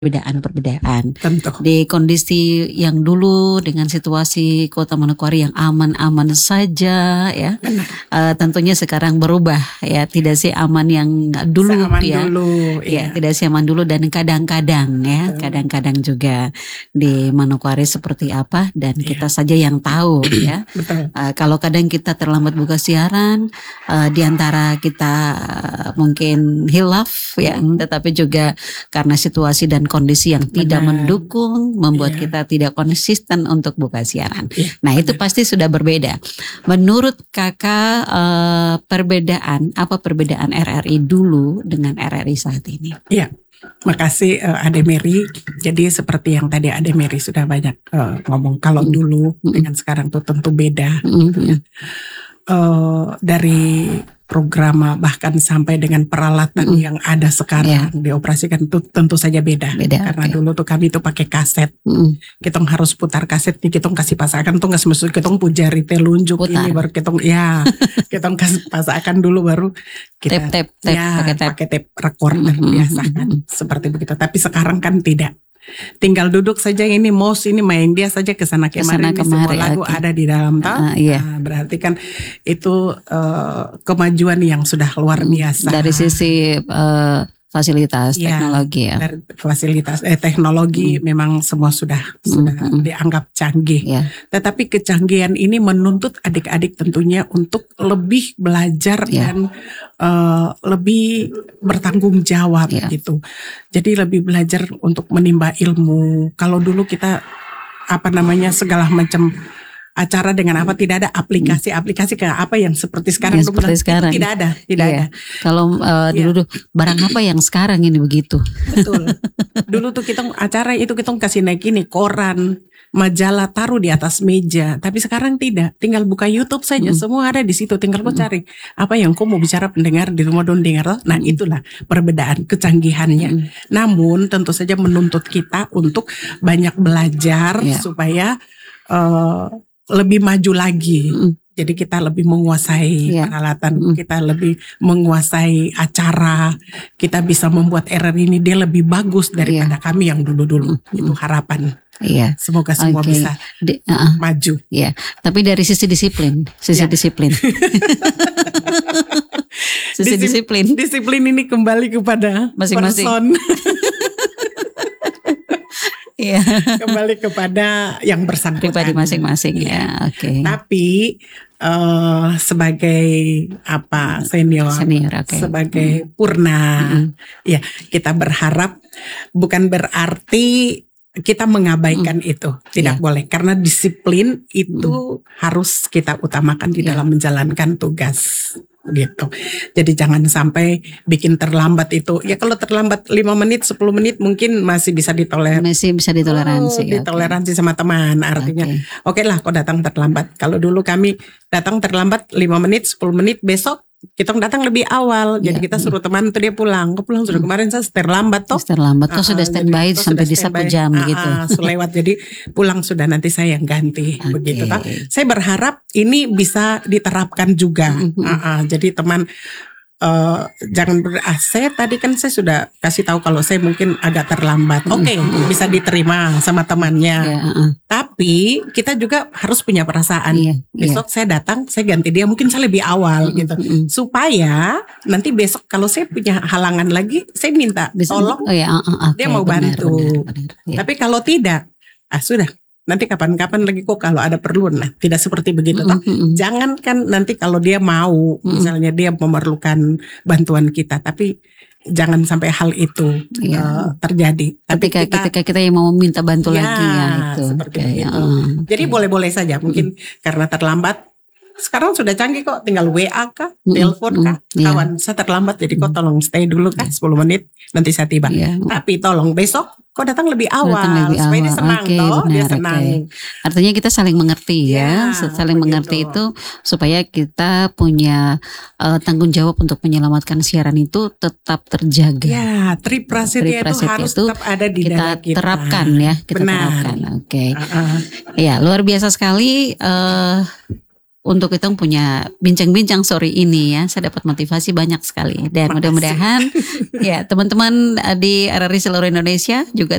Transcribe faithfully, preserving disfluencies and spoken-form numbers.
perbedaan-perbedaan. Tentu. Di kondisi yang dulu dengan situasi Kota Manokwari yang aman-aman saja ya. Uh, tentunya sekarang berubah ya, tidak sih aman yang dulu Seaman ya. dulu, ya. iya. Tidak sih aman dulu, dan kadang-kadang ya, kadang-kadang juga di Manokwari seperti apa, dan Iya. kita saja yang tahu ya. Betul. Uh, kalau kadang kita terlambat buka siaran, uh, di antara kita uh, mungkin hilaf ya, tetapi juga karena situasi dan kondisi yang tidak Benar. mendukung membuat Iya. kita tidak konsisten untuk buka siaran. Iya, Nah, itu benar. pasti sudah berbeda. Menurut Kakak, eh, perbedaan apa perbedaan R R I dulu dengan R R I saat ini? Iya. Makasih uh, Ade Mary. Jadi seperti yang tadi Ade Mary sudah banyak uh, ngomong, kalau Mm. dulu Mm. dengan sekarang tuh tentu beda. Mm-hmm. Uh, dari program bahkan sampai dengan peralatan Mm. yang ada sekarang dioperasikan itu tentu saja beda. Beda, Karena oke. dulu tuh kami tuh pakai kaset. Mm. Kita harus putar kaset nih, kita kasih pasakan tuh nggak semestinya kita pujari telunjuk Putar. ini baru kita ya kita kasih pasakan dulu baru kita Tap, tap, tap, ya pakai tap. pakai tape recorder Mm-hmm. biasa kan, seperti begitu. Tapi sekarang kan tidak. Tinggal duduk saja, ini mouse ini main dia saja ke sana Kesana kemari, ini semua kemari, lagu oke. ada di dalam toh. Ah, iya. Nah, berarti kan itu eh, kemajuan yang sudah luar biasa Dari sisi eh, fasilitas Ya, teknologi ya. dari fasilitas eh teknologi memang semua sudah sudah Mm. dianggap canggih. Ya. Tetapi kecanggihan ini menuntut adik-adik tentunya untuk lebih belajar Ya. dan eh, lebih bertanggung jawab Ya. gitu. Jadi lebih belajar untuk menimba ilmu. Kalau dulu kita apa namanya segala macam acara dengan apa, tidak ada aplikasi-aplikasi kayak apa yang seperti sekarang. Yang Lu seperti bilang, sekarang. itu tidak ada, tidak Iya. ada. Kalau eh, Iya. dulu barang apa yang sekarang ini begitu? Betul. Dulu tuh kita acara itu kita kasih naik ini koran, majalah, taruh di atas meja. Tapi sekarang tidak. Tinggal buka YouTube saja, Mm. semua ada di situ. Tinggal kau cari apa yang kau mau bicara pendengar di rumah don dengar. Nah, itulah perbedaan kecanggihannya. Mm. Namun tentu saja menuntut kita untuk banyak belajar Iya. supaya eh, lebih maju lagi. Mm. Jadi kita lebih menguasai Iya. peralatan, Mm. kita lebih menguasai acara, kita bisa membuat R R I ini dia lebih bagus daripada kami yang dulu-dulu. Mm. Itu harapan. Iya. Semoga semua Oke. bisa Di- uh-uh. maju. Ya, tapi dari sisi disiplin, sisi Ya. disiplin, sisi Disip- disiplin, Disiplin ini kembali kepada Masing-masing. person, iya, kembali kepada yang bersangkutan. pribadi masing-masing ya, oke. Tapi eh, sebagai apa senior, Senior, oke. sebagai purna, Mm-mm. ya kita berharap bukan berarti kita mengabaikan itu, tidak Iya. boleh, karena disiplin itu harus kita utamakan di Iya. dalam menjalankan tugas gitu. Jadi jangan sampai bikin terlambat itu. Ya kalau terlambat lima menit, sepuluh menit mungkin masih bisa ditolerir. Masih bisa ditoleransi, Oh, oke. ditoleransi sama teman, artinya Oke. oke lah kau datang terlambat. Kalau dulu kami datang terlambat lima menit, sepuluh menit, besok kita datang lebih awal. Jadi Iya. kita suruh teman tuh dia pulang. Kau pulang sudah kemarin saya terlambat toh. Terus terlambat, kok Ah, sudah ah, standby jadi, kau sampai sudah di satu standby. jam Ah, gitu. ah, selewat jadi pulang sudah, nanti saya yang ganti Oke. begitu toh. Saya berharap ini bisa diterapkan juga. Mhm. Ah, ah, jadi teman eh, jangan ber ah, saya tadi kan saya sudah kasih tahu kalau saya mungkin agak terlambat. Oke, bisa diterima sama temannya. Ya, uh-uh. Tapi kita juga harus punya perasaan. Iya, iya. Besok saya datang, saya ganti dia, mungkin saya lebih awal gitu. Mm-mm. Supaya nanti besok kalau saya punya halangan lagi, saya minta Bisa- tolong. oh ya, uh, uh, Dia oke, mau benar, bantu. benar, benar, ya. Tapi kalau tidak, ah sudah. Nanti kapan-kapan lagi kok kalau ada perlu. Nah, tidak seperti begitu toh. Mm-mm. Jangankan nanti kalau dia mau, misalnya dia memerlukan bantuan kita, tapi jangan sampai hal itu Iya. eh, terjadi. Tapi Ketika kita, ketika kita yang mau minta bantu Ya, lagi ya itu. seperti Oke, itu. uh, jadi oke. boleh-boleh saja. Mungkin karena terlambat. Sekarang sudah canggih kok, tinggal W A kah, Mm-mm, telepon kah, mm, iya. kawan saya terlambat, jadi kok tolong stay dulu kah sepuluh menit, nanti saya tiba. Iya. Tapi tolong besok kok datang lebih awal, Datang lebih supaya dia awal. senang Oke, toh, dia benar, senang. oke. Artinya kita saling mengerti ya, Ya, saling begitu. mengerti itu supaya kita punya eh, tanggung jawab untuk menyelamatkan siaran itu tetap terjaga. Ya, triprasetya itu Triprasetya harus itu tetap ada di kita dada kita. terapkan ya, kita Benar. terapkan. Oke. Uh-uh. Ya, luar biasa sekali. eh untuk kita punya bincang-bincang sore ini ya. Saya dapat motivasi banyak sekali dan mudah-mudahan ya teman-teman di R R I seluruh Indonesia juga